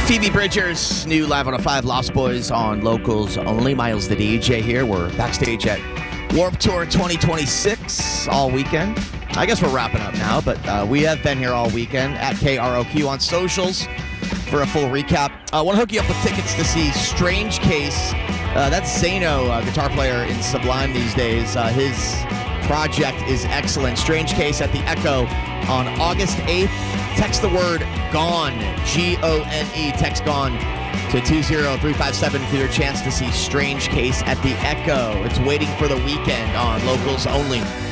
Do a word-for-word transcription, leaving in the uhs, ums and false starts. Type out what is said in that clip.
Phoebe Bridgers, new Live on a five Lost Boys on Locals Only. Miles the D J here. We're backstage at Warped Tour twenty twenty-six all weekend. I guess we're wrapping up now, but uh, we have been here all weekend at K R O Q on socials for a full recap. I want to hook you up with tickets to see Strange Case. Uh, that's Zano, uh, guitar player in Sublime these days. Uh, his project is excellent. Strange Case at the Echo on August eighth. Text the word GONE, G O N E, text GONE to two zero three five seven for your chance to see Strange Case at the Echo. It's waiting for the weekend on Locals Only.